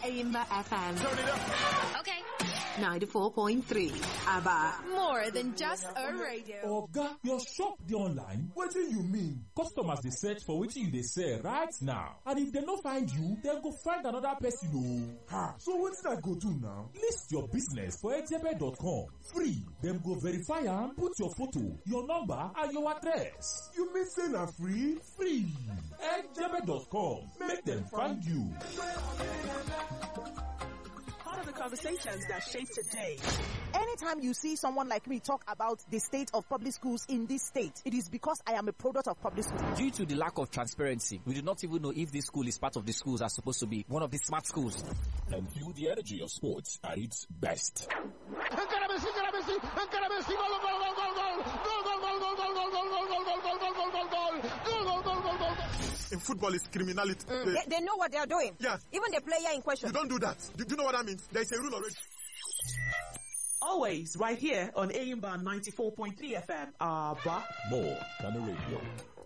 Aimba FM. Turn it up. Okay. 94.3. ABBA. More than just a radio. Oga, your shop dey online? Wetin you mean? Customers dey search for wetin you dey sell right now. And if dem no find you, dem go find another person o. Ha, so wetin I go do now? List your business for ejebe.com. Free. Dem go verify am, put your photo, your number and your address. You mean say na free? Free. Ejebe.com. Make dem find you. Part of the conversations that shape today. Anytime you see someone like me talk about the state of public schools in this state, it is because I am a product of public schools. Due to the lack of transparency, we do not even know if this school is part of the schools that are supposed to be one of the smart schools. And feel the energy of sports at its best. In football, it's criminality. They know what they are doing. Yes. Even the player in question. You don't do that. Do you know what that means? There is a rule already. Always right here on Aimba 94.3 FM. ABBA. More than a radio.